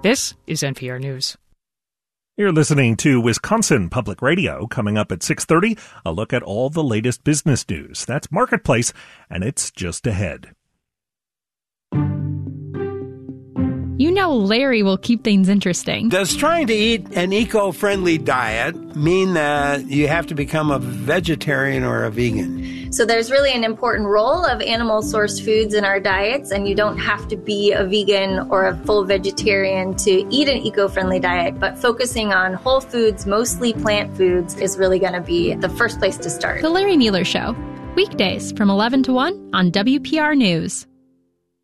This is NPR News. You're listening to Wisconsin Public Radio. Coming up at 6:30, a look at all the latest business news. That's Marketplace, and it's just ahead. You know Larry will keep things interesting. Does trying to eat an eco-friendly diet mean that you have to become a vegetarian or a vegan? So there's really an important role of animal-sourced foods in our diets, and you don't have to be a vegan or a full vegetarian to eat an eco-friendly diet, but focusing on whole foods, mostly plant foods, is really going to be the first place to start. The Larry Mueller Show, weekdays from 11 to 1 on WPR News.